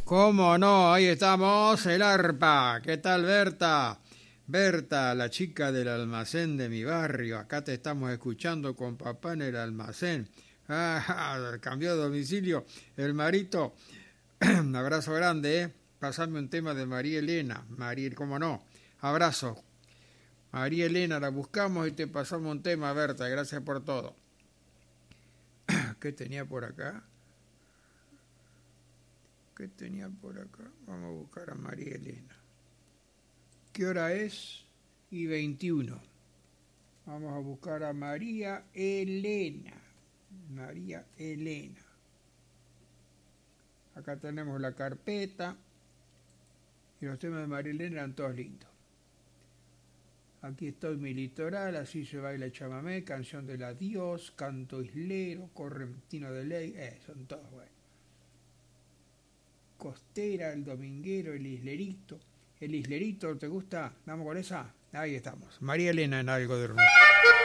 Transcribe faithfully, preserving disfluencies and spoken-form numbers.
¿Cómo no? Ahí estamos, el arpa. ¿Qué tal, Berta? Berta, la chica del almacén de mi barrio. Acá te estamos escuchando con papá en el almacén. Ah, cambió de domicilio el marito. Un abrazo grande, ¿eh? Pasame un tema de María Elena. María, ¿cómo no? Abrazo. María Elena, la buscamos y te pasamos un tema, Berta. Gracias por todo. ¿Qué tenía por acá? ¿Qué tenía por acá? Vamos a buscar a María Elena. ¿Qué hora es? Y veintiuno. Vamos a buscar a María Elena. María Elena. Acá tenemos la carpeta. Y los temas de María Elena eran todos lindos. Aquí estoy mi litoral, así se baila chamamé, canción del adiós, canto islero, correntino de ley. Eh, son todos buenos. Costera, el dominguero, el islerito. El islerito, ¿te gusta? ¿Vamos con esa? Ahí estamos. María Elena en Algo de Hermoso.